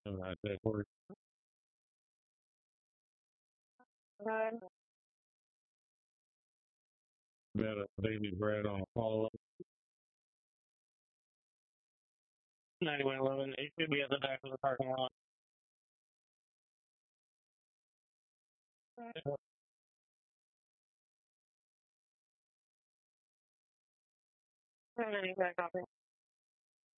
And I said, we're Good. got a baby bread on follow up. 9111, it should be at the back of the parking lot. Copy.